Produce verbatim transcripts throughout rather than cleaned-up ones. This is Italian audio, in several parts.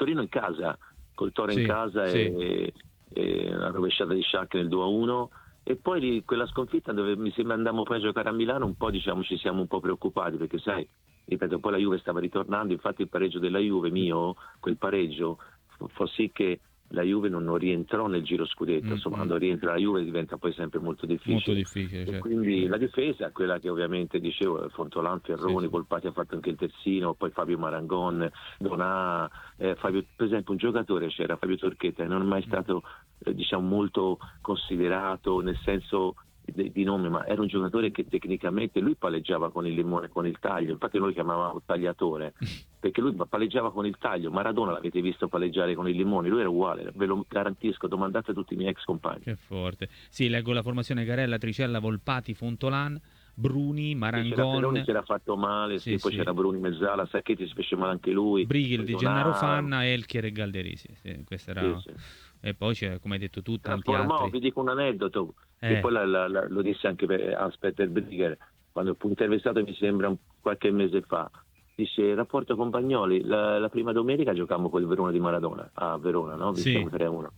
Torino in casa, col Toro Sì, in casa sì. e, e una rovesciata di Sciacca nel due a uno. E poi lì, quella sconfitta dove mi sembra andammo poi a giocare a Milano, un po' diciamo ci siamo un po' preoccupati, perché sai, ripeto, poi la Juve stava ritornando, infatti il pareggio della Juve mio, quel pareggio fu fa sì che la Juve non, non rientrò nel giro scudetto, insomma Mm-hmm. quando rientra la Juve diventa poi sempre molto difficile. Molto difficile, E certo. quindi la difesa, quella che ovviamente dicevo, Fontolan, Ferroni, Sì, sì. Volpati ha fatto anche il terzino, poi Fabio Marangon, Donà, eh, Fabio, per esempio un giocatore c'era, Fabio Torchetta, che non è mai stato eh, diciamo molto considerato nel senso di, di nome, ma era un giocatore che tecnicamente lui palleggiava con il limone, con il taglio, infatti noi lo chiamavamo tagliatore, perché lui palleggiava con il taglio. Maradona l'avete visto palleggiare con il limone, lui era uguale, ve lo garantisco, domandate a tutti i miei ex compagni. Che forte. Sì, leggo la formazione: Garella, Tricella, Volpati, Fontolan, Bruni, Sì, c'era Peroni, Marangon. si era fatto male, Sì, sì, poi sì. c'era Bruni Mezzala, Sacchetti si fece male anche lui, Brighel, poi Di Gennaro, Donà, Fanna, Elchier e Galderisi. Sì, questo sì, era... sì. E poi c'è, come hai detto tu, tanti Trasformò, altri. vi dico un aneddoto, che Eh, poi la, la, la, lo disse anche per Hans-Peter Brigger, quando fu intervistato mi sembra un, qualche mese fa, disse il rapporto con Bagnoli, la, la prima domenica giocammo con il Verona di Maradona, a Verona, no? sì. Vinciamo tre a uno.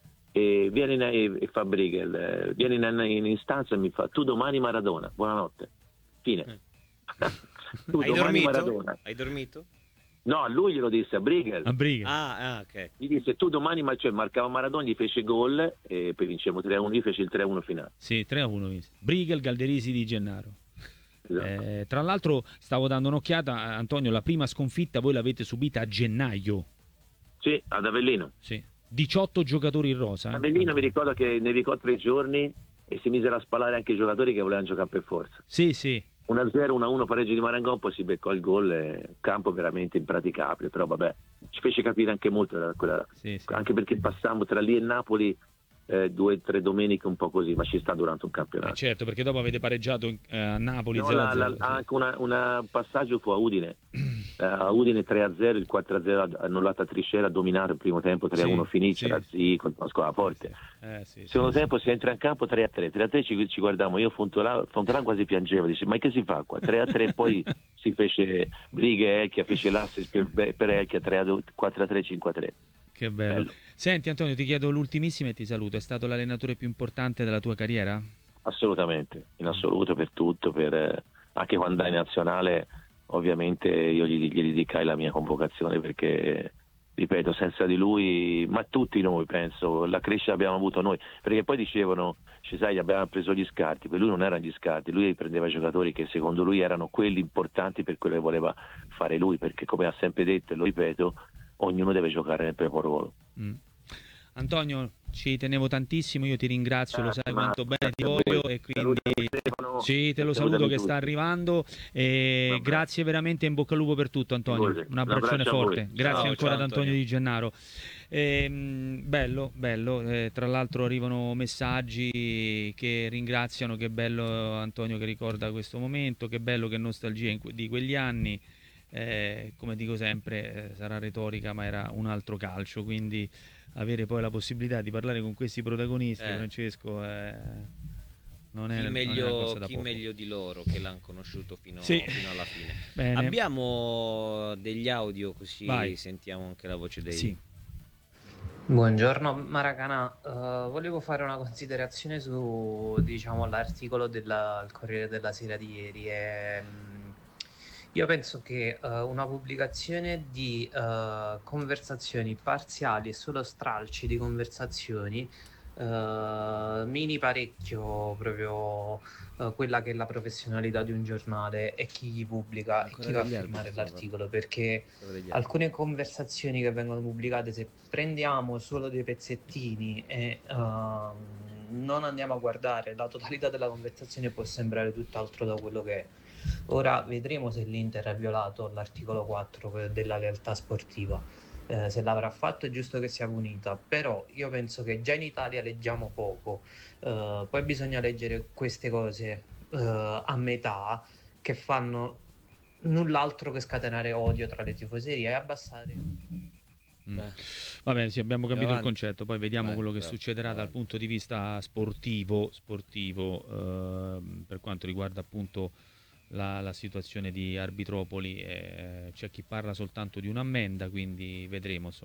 E viene in, e, e fa Brigel, eh, viene in, in, in stanza e mi fa: tu domani Maradona, buonanotte, fine. Tu Hai domani dormito? Maradona. Hai dormito? No, a lui glielo disse, a Brigel. A Brighel. Ah, ah, ok. Gli disse: tu domani, ma cioè, marcava Maradona, gli fece gol e poi vincemmo tre a uno, gli fece il tre a uno finale. Sì, tre a uno. Brighel, Galderisi, Di Gennaro. Esatto. Eh, tra l'altro stavo dando un'occhiata, Antonio, la prima sconfitta voi l'avete subita a gennaio. Sì, ad Avellino. Sì. diciotto giocatori in rosa. Eh? Avellino mi ricordo che nevicò tre giorni e si misero a spallare anche i giocatori che volevano giocare per forza. Sì, sì. uno a zero, uno a uno pareggio di Marangon, poi si beccò il gol, eh, campo veramente impraticabile, però vabbè, ci fece capire anche molto da quella, Sì, sì. anche perché passammo tra lì e Napoli eh, due o tre domeniche un po' così, ma ci sta durante un Eh, campionato. certo, perché dopo avete pareggiato eh, a Napoli No, zero a la, zero. la, Sì. anche un passaggio fu a Udine, eh, a Udine tre a zero, il quattro a zero annullata a Triscera, dominato il primo tempo, tre a uno Sì, finisce, sì. la Zico, una squadra forte. Eh, sì, sì, Secondo sì. tempo si entra in campo tre a tre, tre a tre ci, ci guardavamo, io Fontolan, Fontolan quasi piangeva, dice ma che si fa qua? tre a tre, poi si fece Brighe, Elchia, fece l'assist per, per Elchia, tre a due, quattro a tre, cinque a tre. Che bello. Bello. Senti Antonio, ti chiedo l'ultimissima e ti saluto. È stato l'allenatore più importante della tua carriera? Assolutamente, in assoluto, per tutto, per, eh, anche quando andai in nazionale ovviamente io gli, gli dedicai la mia convocazione perché, ripeto, senza di lui, ma tutti noi penso, la crescita abbiamo avuto noi, perché poi dicevano, ci sai, abbiamo preso gli scarti, per lui non erano gli scarti, lui prendeva giocatori che secondo lui erano quelli importanti per quello che voleva fare lui, perché come ha sempre detto e lo ripeto, ognuno deve giocare nel proprio ruolo. Mm. Antonio, ci tenevo tantissimo, io ti ringrazio, lo sai quanto bene ti Grazie a voi. voglio e quindi Stefano, sì, te lo salutami saluto che tutti. sta arrivando e Vabbè. grazie veramente, in bocca al lupo per tutto Antonio, Figurati. un abbraccione Un abbraccio a voi. forte, grazie Ciao, ancora ciao, ad Antonio Antonio. Di Gennaro. Ehm, bello, bello, eh, tra l'altro arrivano messaggi che ringraziano, che bello Antonio che ricorda questo momento, che bello, che nostalgia in que- di quegli anni. Eh, come dico sempre, eh, sarà retorica, ma era un altro calcio, quindi avere poi la possibilità di parlare con questi protagonisti, Eh. Francesco, eh, non, è, Chi non è una meglio, cosa da chi poco. meglio di loro che l'hanno conosciuto fino, Sì. fino alla fine. Bene. Abbiamo degli audio così Vai. sentiamo anche la voce dei... Sì. Buongiorno Maracana, Eh, volevo fare una considerazione su, diciamo, l'articolo del Corriere della Sera di ieri. E, mm, io penso che eh, una pubblicazione di eh, conversazioni parziali e solo stralci di conversazioni eh, mini parecchio proprio eh, quella che è la professionalità di un giornale e chi gli pubblica e Ancora chi va a degli altri, firmare stavo l'articolo, perché Stavo degli altri. alcune conversazioni che vengono pubblicate, se prendiamo solo dei pezzettini e ehm, non andiamo a guardare la totalità della conversazione, può sembrare tutt'altro da quello che è. Ora vedremo se l'Inter ha violato l'articolo quattro que- della lealtà sportiva. Eh, se l'avrà fatto è giusto che sia punita, però io penso che già in Italia leggiamo poco. Eh, poi bisogna leggere queste cose eh, a metà, che fanno null'altro che scatenare odio tra le tifoserie e abbassare. Mm. Beh. Va bene, sì, abbiamo capito il Avanti. concetto, poi vediamo Vai, quello che bravo, succederà dal avanti. punto di vista sportivo, sportivo ehm, per quanto riguarda appunto la, la situazione di Arbitropoli. Eh, c'è chi parla soltanto di un'ammenda, quindi vedremo. Insomma.